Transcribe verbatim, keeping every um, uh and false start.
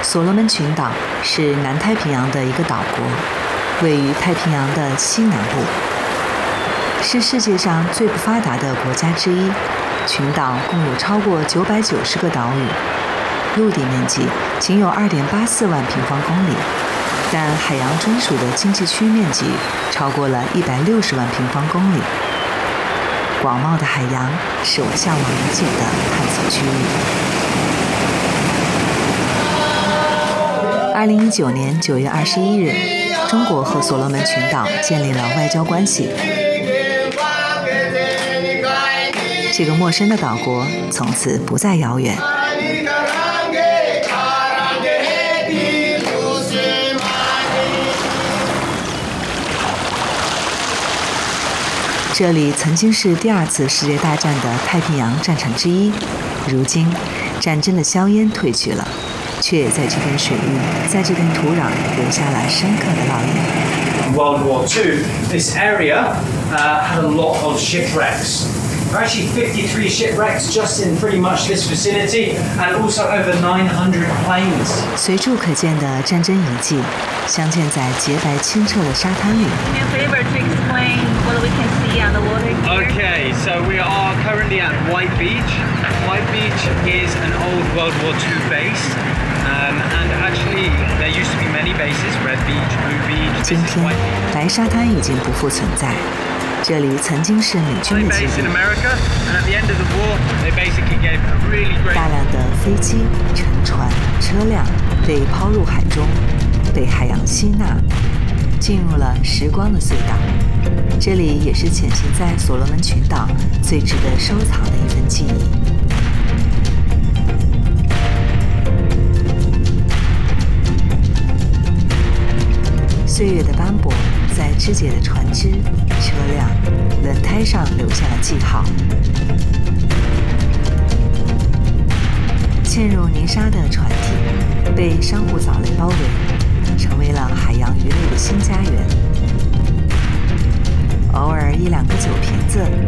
所罗门群岛是南太平洋的一个岛国，位于太平洋的西南部，是世界上最不发达的国家之一。群岛共有超过九百九十个岛屿，陆地面积仅有二点八四万平方公里，但海洋专属的经济区面积超过了一百六十万平方公里。广袤的海洋是我向往已久的探索区域。二零一九年九月二十一日，中国和所罗门群岛建立了外交关系。这个陌生的岛国从此不再遥远。这里曾经是第二次世界大战的太平洋战场之一，如今战争的硝烟褪去了，却也在这片水域，在这片土壤留下了深刻的烙印。 World War Two, this area uh, had a lot of shipwrecks. There are actually fifty-three shipwrecks just in pretty much this vicinity, and also over nine hundred planes. 随处可见的战争遗迹，镶嵌在洁白清澈的沙滩里。 Do me a favor to explain what we can see on the water here. Okay, so we are currently at White Beach. White Beach is an old World War Two base, um, and actually there used to be many bases: Red Beach, Blue Beach. 今天，白沙滩已经不复存在。这里曾经是美军的基地，大量的飞机、沉船、车辆被抛入海中，被海洋吸纳，进入了时光的隧道。这里也是潜行在所罗门群岛最值得收藏的一份记忆。岁月的斑驳在肢解的船只、车辆、轮胎上留下了记号。嵌入泥沙的船体被珊瑚藻类包围，成为了海洋鱼类的新家园。偶尔一两个酒瓶子